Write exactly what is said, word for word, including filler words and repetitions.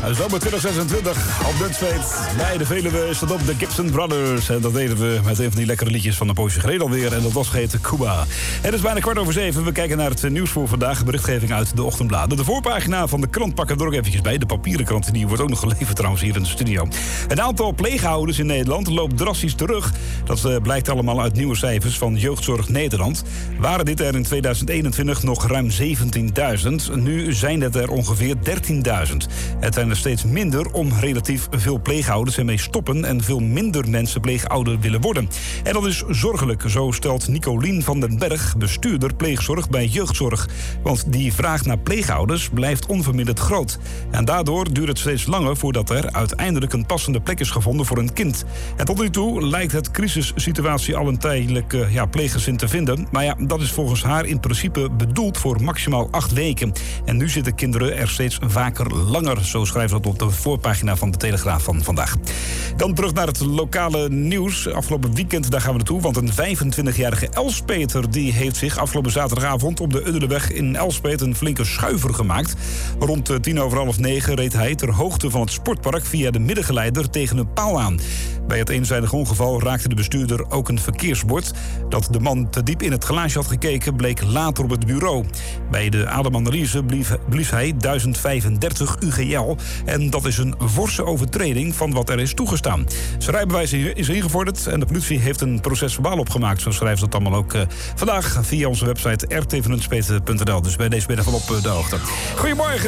Zomer twintig zesentwintig op Dunsveet. Bij de Veluwe staat op de Gibson Brothers. En dat deden we met een van die lekkere liedjes van een poosje geleden alweer. En dat was geheten Cuba. Het is bijna kwart over zeven. We kijken naar het nieuws voor vandaag. Berichtgeving uit de ochtendbladen. De voorpagina van de krant pakken we er ook eventjes bij. De papieren krant, die wordt ook nog geleverd trouwens hier in de studio. Het aantal pleeghouders in Nederland loopt drastisch terug. Dat uh, blijkt allemaal uit nieuwe cijfers van Jeugdzorg Nederland. Waren dit er in tweeduizend eenentwintig nog ruim zeventienduizend. Nu zijn het er ongeveer dertienduizend. Het zijn er steeds minder om relatief veel pleeghouders ermee stoppen en veel minder mensen pleegouder willen worden. En dat is zorgelijk, zo stelt Nicolien van den Berg, bestuurder pleegzorg bij Jeugdzorg. Want die vraag naar pleeghouders blijft onverminderd groot. En daardoor duurt het steeds langer voordat er uiteindelijk een passende plek is gevonden voor een kind. En tot nu toe lijkt het crisissituatie al een tijdelijk uh, ja, pleeggezin te vinden. Maar ja, dat is volgens haar in principe bedoeld voor maximaal acht weken. En nu zitten kinderen er steeds vaker langer. Zo schrijft dat op de voorpagina van de Telegraaf van vandaag. Dan terug naar het lokale nieuws. Afgelopen weekend, daar gaan we naartoe. Want een vijfentwintigjarige Elspeter die heeft zich afgelopen zaterdagavond op de Udderweg in Elspet een flinke schuiver gemaakt. Rond tien over half negen reed hij ter hoogte van het sportpark via de middengeleider tegen een paal aan. Bij het eenzijdige ongeval raakte de bestuurder ook een verkeersbord. Dat de man te diep in het glaasje had gekeken bleek later op het bureau. Bij de ademanalyse blies, blies hij duizend vijfendertig U G L. En dat is een forse overtreding van wat er is toegestaan. Zijn rijbewijs is ingevorderd en de politie heeft een procesverbaal opgemaakt. Zo schrijft dat allemaal ook uh, vandaag via onze website r t v nunspeet punt n l. Dus bij deze middag wel op uh, de hoogte. Goedemorgen.